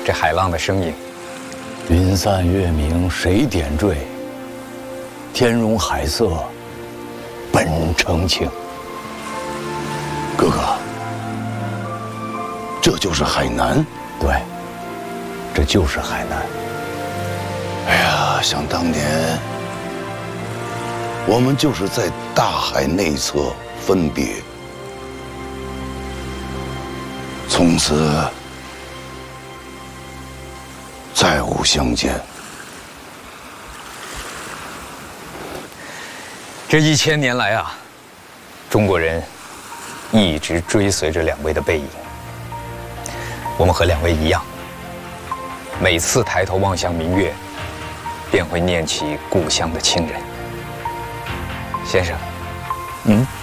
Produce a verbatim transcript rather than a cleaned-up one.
这海浪的声音。 云散月明谁点缀？天容海色本澄清。 哥哥，这就是海南？ 对，这就是海南。 哎呀，想当年，我们就是在大海内侧分别，从此再无相见。 这一千年来啊，中国人一直追随着两位的背影。我们和两位一样，每次抬头望向明月，便会念起故乡的亲人。先生， 嗯。